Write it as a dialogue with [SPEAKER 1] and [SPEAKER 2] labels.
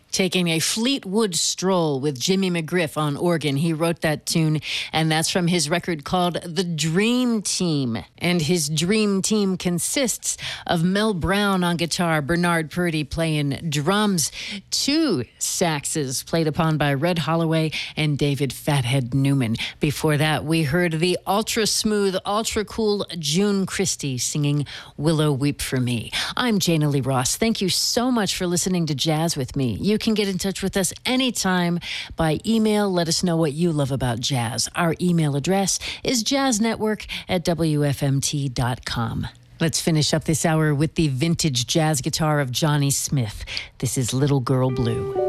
[SPEAKER 1] Taking a Fleetwood stroll with Jimmy McGriff on organ. He wrote that tune, and that's from his record called The Dream Team. And his dream team consists of Mel Brown on guitar, Bernard Purdie playing drums, 2 saxes played upon by Red Holloway and David Fathead Newman. Before that, we heard the ultra-smooth, ultra-cool June Christie singing Willow Weep for Me. I'm Jana Lee Ross. Thank you so much for listening to Jazz with me. You can get in touch with us anytime by email. Let us know what you love about jazz. Our email address is jazznetwork@wfmt.com. Let's finish up this hour with the vintage jazz guitar of Johnny Smith. This is Little Girl Blue.